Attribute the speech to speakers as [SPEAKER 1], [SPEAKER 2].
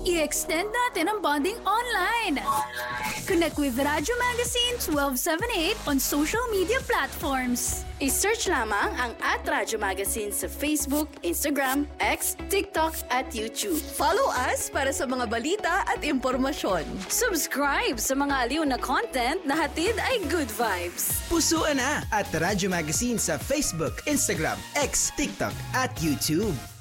[SPEAKER 1] I-extend natin ang bonding online. Connect with Radyo Magazine 1278 on social media platforms.
[SPEAKER 2] I-search lamang ang @Radyo Magazine sa Facebook, Instagram, X, TikTok at YouTube.
[SPEAKER 3] Follow us para sa mga balita at impormasyon.
[SPEAKER 2] Subscribe sa mga aliw na content na hatid ay good vibes.
[SPEAKER 4] Pusuan na at Radyo Magazine sa Facebook, Instagram, X, TikTok at YouTube.